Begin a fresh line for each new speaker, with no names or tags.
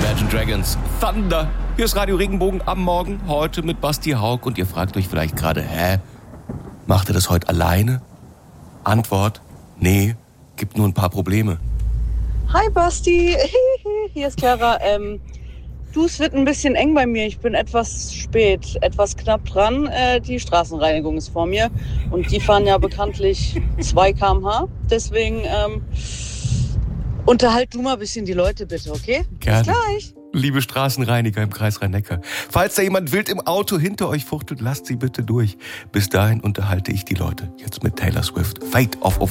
Imagine Dragons, Thunder. Hier ist Radio Regenbogen am Morgen, heute mit Basti Haug. Und ihr fragt euch vielleicht gerade, macht er das heute alleine? Antwort, nee, gibt nur ein paar Probleme.
Hi Basti, hier ist Clara. Es wird ein bisschen eng bei mir. Ich bin etwas spät, etwas knapp dran. Die Straßenreinigung ist vor mir und die fahren ja bekanntlich 2 km/h. Deswegen unterhalt du mal ein bisschen die Leute bitte, okay?
Gerne.
Bis gleich.
Liebe Straßenreiniger im Kreis Rhein-Neckar, falls da jemand wild im Auto hinter euch fuchtelt, lasst sie bitte durch. Bis dahin unterhalte ich die Leute. Jetzt mit Taylor Swift. Fate of